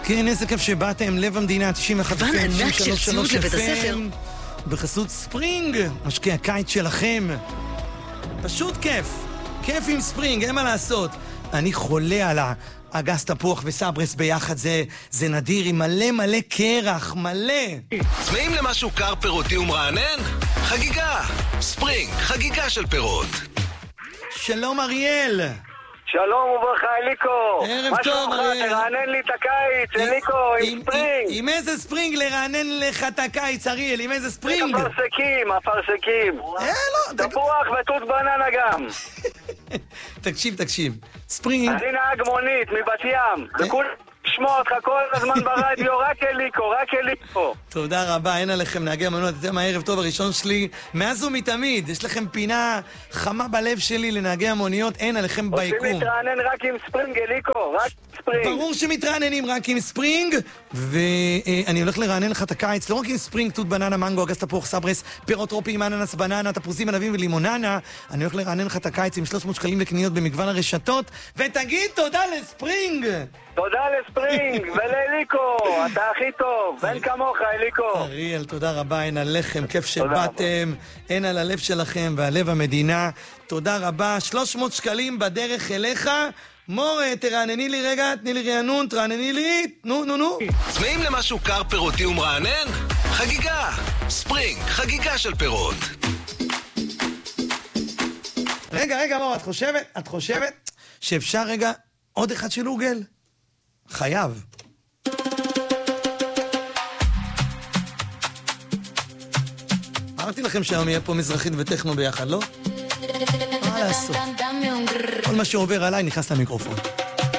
כן, איזה כיף שבאתם, לב המדינה, 91 גוון ענק של ציוד לבית הספר. בחסות ספרינג, משקי הקיץ שלכם. פשוט כיף. כיף עם ספרינג, אין מה לעשות. אני חולה על אגס תפוח וסברס ביחד, זה נדיר עם מלא קרח, מלא. צמאים למשהו קר פירותי ומרענן? חגיגה. ספרינג, חגיגה של פירות. שלום אריאל. שלום וברכה אליקו. ערב טוב אריאל. תרענן לי את הקיץ אליקו עם ספרינג. עם איזה ספרינג לרענן לך את הקיץ אריאל? עם איזה ספרינג? אפרסקים. לא. תפוח ותות בננה גם. תקשיב. ספרינג. אני נהג מונית מבת ים. וכול לשמוע אותך כל הזמן ברדיו, רק אליקו. תודה רבה, אין עליכם נהגי המנוע, אתם הערב טוב הראשון שלי מאז ומתמיד, יש לכם פינה חמה בלב שלי לנהגי המוניות, אין עליכם ביקום. רוצים להתרענן רק עם ספרינג אליקו, רק ספרינג. ברור שמתרעננים רק עם ספרינג, ואני הולך לרענן לך את הקיץ, לא רק עם ספרינג, תות בננה, מנגו, אגס תפוח, סברס, פירות טרופיים, אננס, בננה, תפוזים, ענבים ולימוננה, אני הולך לרענן לך את הקיץ עם 300 שקלים לקניות במגוון הרשתות, ותגיד תודה לספרינג! תודה לספרינג ולאליקו, אתה הכי טוב, אין כמוך אליקו. אריאל, תודה רבה, אין עליכם, כיף שבאתם, אין על הלב שלכם ועל המדינה, תודה רבה, 300 שקלים בדרך אליך, מור, תרענני לי רגע, תני לי רענון, תרענני לי, נו. צמאים למשהו קר פירותי ומרענן? חגיגה. ספרינג, חגיגה של פירות. רגע, מור, את חושבת שאפשר רגע עוד אחד של אוגל? חייב. אמרתי לכם שהיום יהיה פה מזרחית וטכנו ביחד, לא? מה לעשות? כל מה שעובר עליי נכנס למיקרופון.